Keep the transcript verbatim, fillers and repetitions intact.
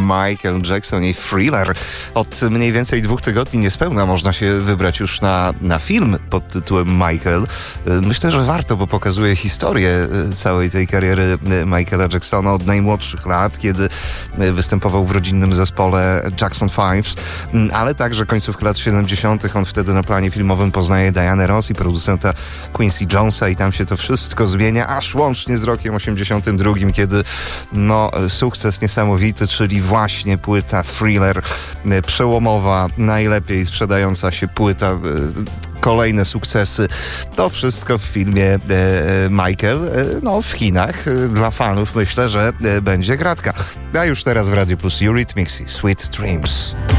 Michael Jackson i Thriller. Od mniej więcej dwóch tygodni niespełna można się wybrać już na, na film pod tytułem Michael. Myślę, że warto, bo pokazuje historię całej tej kariery Michaela Jacksona od najmłodszych lat, kiedy występował w rodzinnym zespole Jackson Fives, ale także końcówkę lat siedemdziesiątych. On wtedy na planie filmowym poznaje Dianę Ross i producenta Quincy Jonesa i tam się to wszystko zmienia, aż łącznie z rokiem osiemdziesiątym drugim, kiedy no, sukces niesamowity, czyli właśnie płyta Thriller, przełomowa, najlepiej sprzedająca się płyta, kolejne sukcesy. To wszystko w filmie e, Michael, e, no w Chinach. E, dla fanów myślę, że e, będzie gratka. A już teraz w Radio Plus Eurythmics i Sweet Dreams.